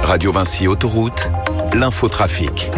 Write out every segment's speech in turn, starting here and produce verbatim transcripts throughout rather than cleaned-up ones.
Radio Vinci Autoroute, l'infotrafic.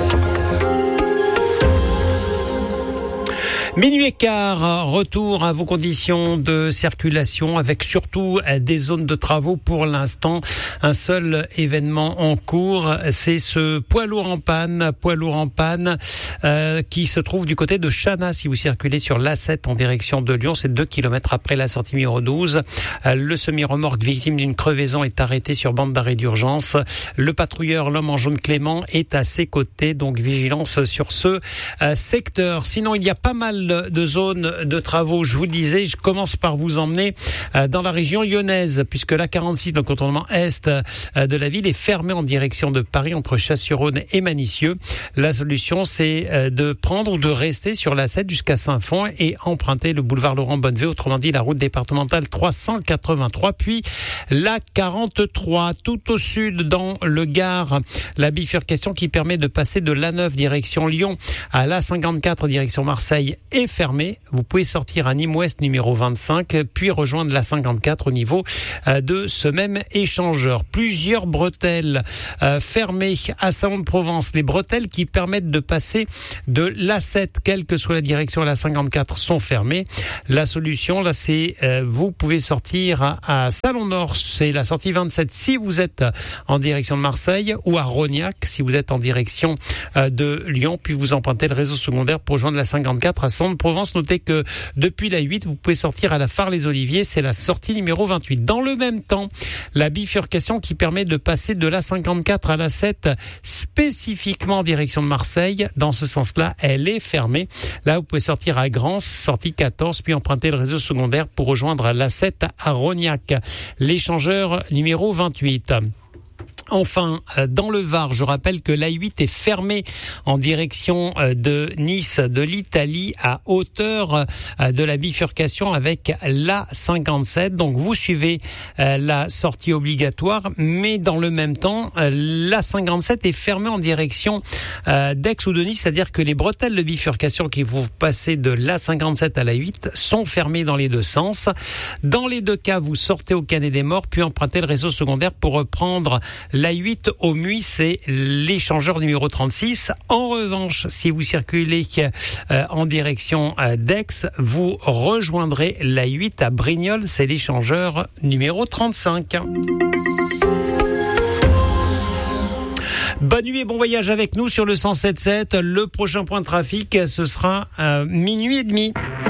Minuit et quart, retour à vos conditions de circulation avec surtout des zones de travaux pour l'instant. Un seul événement en cours, c'est ce poids lourd en panne, poids lourd en panne euh, qui se trouve du côté de Chana. Si vous circulez sur l'A sept en direction de Lyon, c'est deux kilomètres après la sortie numéro douze. Euh, le semi-remorque victime d'une crevaison est arrêté sur bande d'arrêt d'urgence. Le patrouilleur, l'homme en jaune Clément, est à ses côtés, donc vigilance sur ce euh, secteur. Sinon, il y a pas mal de zones de travaux. Je vous disais, je commence par vous emmener dans la région lyonnaise, puisque la quarante-six, le contournement est de la ville, est fermée en direction de Paris entre Chasse-sur-Rhône et Manicieux. La solution, c'est de prendre ou de rester sur l'A sept jusqu'à Saint-Fond et emprunter le boulevard Laurent Bonnevay, autrement dit la route départementale trois cent quatre-vingt-trois, puis la quarante-trois. Tout au sud, dans le Gard, la bifurcation qui permet de passer de l'A neuf direction Lyon à l'A cinquante-quatre direction Marseille est fermé. Vous pouvez sortir à Nîmes-Ouest numéro vingt-cinq, puis rejoindre la cinquante-quatre au niveau de ce même échangeur. Plusieurs bretelles euh, fermées à Salon-de-Provence. Les bretelles qui permettent de passer de l'A sept, quelle que soit la direction, à la cinquante-quatre, sont fermées. La solution, là, c'est euh, vous pouvez sortir à, à Salon-Nord, c'est la sortie vingt-sept si vous êtes en direction de Marseille, ou à Rognac si vous êtes en direction euh, de Lyon, puis vous empruntez le réseau secondaire pour rejoindre la cinquante-quatre à de Provence. Notez que depuis la huit, vous pouvez sortir à la Phare-les-Oliviers, c'est la sortie numéro vingt-huit. Dans le même temps, la bifurcation qui permet de passer de la cinquante-quatre à la sept, spécifiquement en direction de Marseille, dans ce sens-là, elle est fermée. Là, vous pouvez sortir à Grance, sortie quatorze, puis emprunter le réseau secondaire pour rejoindre la sept à Rognac. L'échangeur numéro vingt-huit. Enfin, dans le Var, je rappelle que l'A huit est fermée en direction de Nice, de l'Italie, à hauteur de la bifurcation avec l'A cinquante-sept. Donc, vous suivez la sortie obligatoire, mais dans le même temps, l'A cinquante-sept est fermée en direction d'Aix ou de Nice, c'est-à-dire que les bretelles de bifurcation qui vous passez de l'A cinquante-sept à l'A huit sont fermées dans les deux sens. Dans les deux cas, vous sortez au Canet des Morts, puis empruntez le réseau secondaire pour reprendre l'A huit au Muy, c'est l'échangeur numéro trente-six. En revanche, si vous circulez euh, en direction euh, d'Aix, vous rejoindrez l'A huit à Brignoles, c'est l'échangeur numéro trente-cinq. Bonne nuit et bon voyage avec nous sur le cent sept virgule sept. Le prochain point de trafic, ce sera euh, minuit et demi.